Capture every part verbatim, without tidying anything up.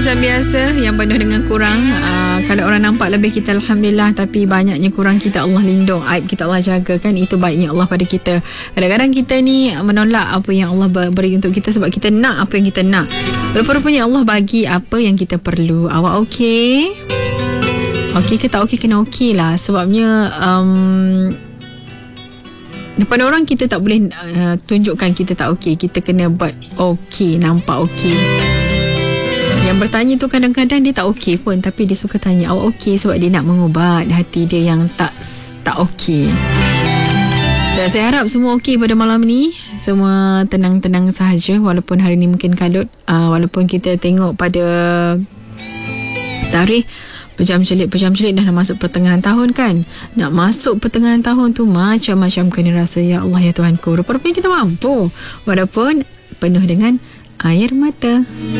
insan biasa yang penuh dengan kurang. uh, Kalau orang nampak lebih kita, Alhamdulillah. Tapi banyaknya kurang kita, Allah lindung. Aib kita Allah jaga kan. Itu baiknya Allah pada kita. Kadang-kadang kita ni menolak apa yang Allah beri untuk kita sebab kita nak apa yang kita nak. Rupa-rupanya Allah bagi apa yang kita perlu. Awak okey? Okey ke tak okey? Kena okey lah. Sebabnya um, depan orang kita tak boleh uh, tunjukkan kita tak okey. Kita kena buat okey, nampak okey. Yang bertanya tu kadang-kadang dia tak okey pun, tapi dia suka tanya awak okey sebab dia nak mengubat hati dia yang tak tak okey. Dan saya harap semua okey pada malam ni. Semua tenang-tenang sahaja walaupun hari ni mungkin kalut. Uh, walaupun kita tengok pada tarikh Pejam celik, pejam celik dah nak masuk pertengahan tahun kan. Nak masuk pertengahan tahun tu macam-macam kena rasa. Ya Allah, ya Tuhanku. Rupa-rupanya kita mampu. Walaupun penuh dengan air mata.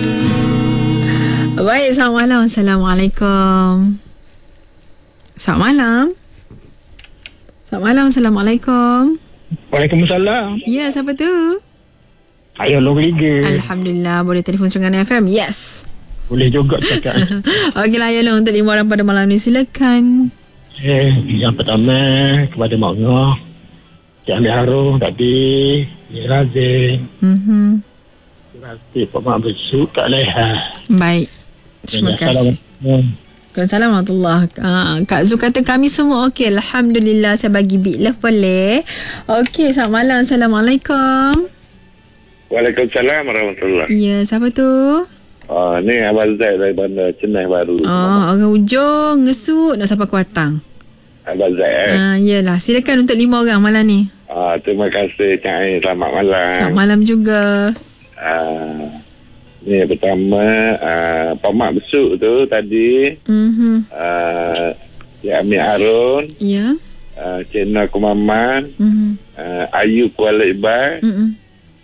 Baik, selamat malam. Assalamualaikum. Selamat malam. Selamat malam. Assalamualaikum. Waalaikumsalam. Ya, siapa tu? Ayah Loriga. Alhamdulillah. Boleh telefon Terengganu F M? Yes. Boleh juga cakap. Okeylah, ya lah untuk lima orang pada malam ni. Silakan. Eh, yang pertama kepada Mak Ngah, Cik Amir Harun tadi, Cik Razin. Mm-hmm. Terima kasih Pak Mak Besuk, Kak Leha. Baik. Terima kasih. Assalamualaikum warahmatullahi wabarakatuh. Kak Zu kata kami semua okey. Alhamdulillah, saya bagi big love boleh. Okey, selamat malam. Assalamualaikum. Waalaikumsalam warahmatullahi. Ya, siapa tu? Ah, ni Abang Zaid dari Bandar Cenai Baru. Oh, orang ujung ngesut nak sampai Kuatang. Abang Zaid eh. Ah, yalah, silakan untuk lima orang malam ni. Ah, terima kasih Cik Ain. Selamat malam. Selamat malam juga. Ah, ni pertama ah, Pak Mak Besuk tu tadi. Mhm. Ah, Cik Amir Harun. Ya. Ah, Cik Nah Kumaman. Mhm. Ah, Ayu Kuala Ibai. Mhm.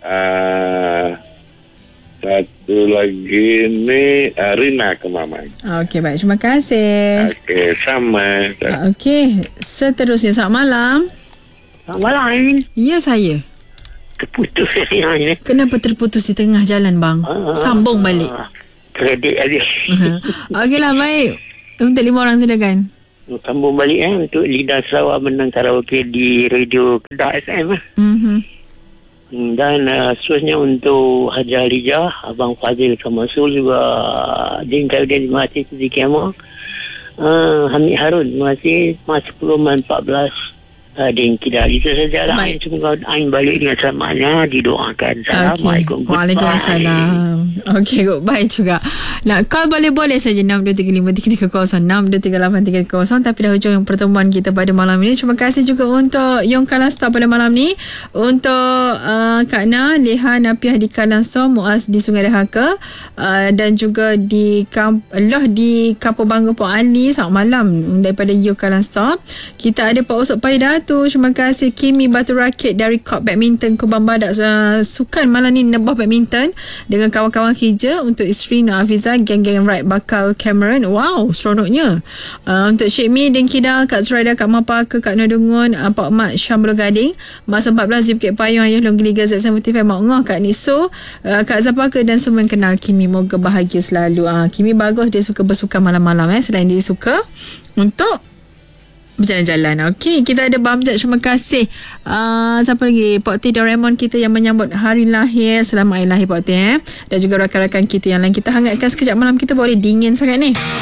Ah, satu lagi ni uh, Rina Kemaman. Okey, baik. Terima kasih. Okey, sama. Okey, seterusnya selamat malam. Selamat malam. Ya, saya. Terputus sinyalnya. Kenapa terputus di tengah jalan, bang? Ah, Sambung balik. Kredit aja. Okeylah, baik. Untuk lima orang silakan. Sambung balik eh untuk Lidah Sarawak menang karaoke di radio Kedah F M eh. Mhm. Dan uh, seterusnya untuk Haji Halijah, Abang Fazil Kamasul juga, Din Kaudin, terima kasih Siti Kiamah. uh, Hamid Harun, terima kasih. Mas sepuluh empat belas uh, Din Kidah. Itu sajalah. Semoga Ain balik dengan selamatnya. Didoakan. Assalamualaikum. Okay. Waalaikumsalam. Okey, goodbye juga. Nak call boleh-boleh saja enam dua tiga lima tiga tiga kosong enam dua tiga lapan tiga kosong. Tapi dah hujung pertemuan kita pada malam ini. Terima kasih juga untuk Yong Kalasta pada malam ni. Untuk uh, Kak Na, Leha Napiah di Kalasta, Muaz di Sungai Dahaka, uh, dan juga di Kamp Loh di Kampung Bangga Pok Ali. Selamat malam daripada Yong Kalasta. Kita ada Pak Usop Paidatu. Terima kasih Kimi Batu Rakit dari Court Badminton Kubang Badak. Uh, sukan malam ni nebah badminton dengan kawan-kawan kerja. Untuk isteri Nur Hafiza, geng-geng Right Bakal Cameron. Wow, seronoknya. Uh, untuk Syed Mi dan Kidal, Kak Suraida, Kak Mapa, ke Kak Nodungun, uh, Pak Mat Syamrul Gading, Mas empat belas di Bukit Payung, Ayah Longgili Gazet sembilan puluh Mak Ngah, Kak Niso, uh, Kak Zapaka dan semua yang kenal Kimi. Moga bahagia selalu. uh, Kimi bagus, dia suka bersukan malam-malam eh. Selain dia suka untuk berjalan-jalan. Okey, kita ada Bamjad. Terima kasih. Uh, siapa lagi? Pak T Doraemon kita yang menyambut hari lahir. Selamat hari lahir Pak T eh. Dan juga rakan-rakan kita yang lain. Kita hangatkan sekejap malam kita. Boleh dingin sangat ni.